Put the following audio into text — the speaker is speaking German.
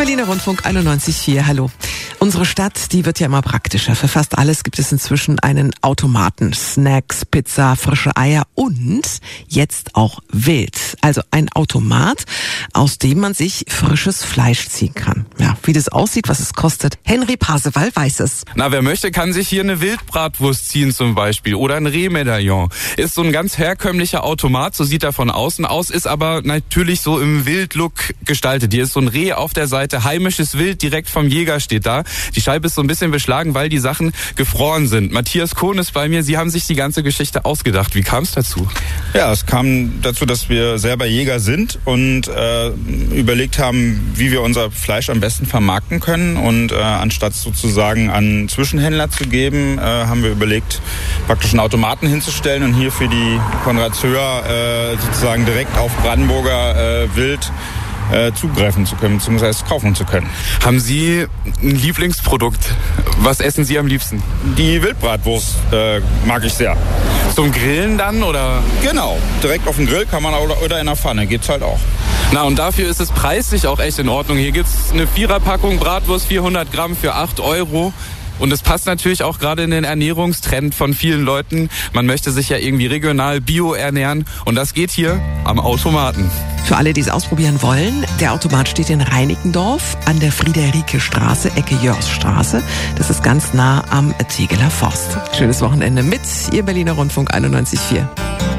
Berliner Rundfunk 91.4, hallo. Unsere Stadt, die wird ja immer praktischer. Für fast alles gibt es inzwischen einen Automaten. Snacks, Pizza, frische Eier und jetzt auch Wild. Also ein Automat, aus dem man sich frisches Fleisch ziehen kann. Ja, wie das aussieht, was es kostet. Henry Pasewall weiß es. Na, wer möchte, kann sich hier eine Wildbratwurst ziehen zum Beispiel oder ein Rehmedaillon. Ist so ein ganz herkömmlicher Automat, so sieht er von außen aus, ist aber natürlich so im Wildlook gestaltet. Hier ist so ein Reh auf der Seite, heimisches Wild, direkt vom Jäger steht da. Die Scheibe ist so ein bisschen beschlagen, weil die Sachen gefroren sind. Matthias Kohn ist bei mir. Sie haben sich die ganze Geschichte ausgedacht. Wie kam es dazu? Ja, es kam dazu, dass wir selber Jäger sind und überlegt haben, wie wir unser Fleisch am besten vermarkten können. Und anstatt sozusagen an Zwischenhändler zu geben, haben wir überlegt, praktisch einen Automaten hinzustellen und hier für die Konradshöher sozusagen direkt auf Brandenburger Wild zugreifen zu können, beziehungsweise kaufen zu können. Haben Sie ein Lieblingsprodukt? Was essen Sie am liebsten? Die Wildbratwurst mag ich sehr. Zum Grillen dann, oder? Genau, direkt auf dem Grill kann man oder in der Pfanne, geht's halt auch. Na, und dafür ist es preislich auch echt in Ordnung. Hier gibt's eine 4er-Packung Bratwurst, 400 Gramm für 8 €. Und es passt natürlich auch gerade in den Ernährungstrend von vielen Leuten. Man möchte sich ja irgendwie regional, bio ernähren. Und das geht hier am Automaten. Für alle, die es ausprobieren wollen, der Automat steht in Reinickendorf an der Friederike-Straße, Ecke Jörsstraße. Das ist ganz nah am Tegeler Forst. Schönes Wochenende mit Ihr Berliner Rundfunk 91.4.